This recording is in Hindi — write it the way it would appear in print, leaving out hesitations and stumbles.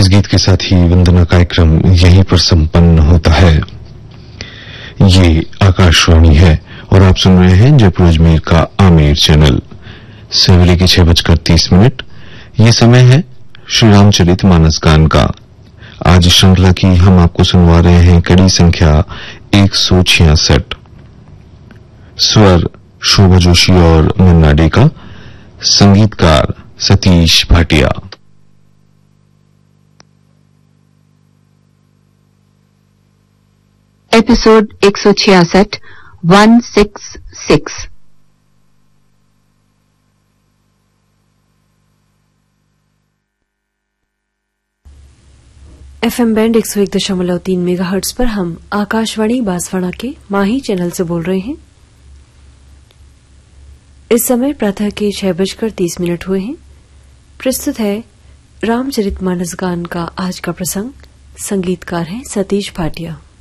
इस गीत के साथ ही वंदना कार्यक्रम यहीं पर संपन्न होता है। ये आकाशवाणी है और आप सुन रहे हैं जयपुर अजमेर का आमेर चैनल। सवेरे के 6:30। ये समय है श्री रामचरित मानस गान का। आज श्रृंखला की हम आपको सुनवा रहे हैं कड़ी संख्या 166। स्वर शोभा जोशी और मन्ना डे का, संगीतकार Satish Bhatia. Episode 166 166। FM band 101.3 megahertz पर हम आकाशवाणी बांसवाड़ा के माही चैनल से बोल रहे हैं। इस समय प्रातः के 6:30 हुए हैं। प्रस्तुत है रामचरितमानस गान का आज का प्रसंग। संगीतकार हैं सतीश भाटिया।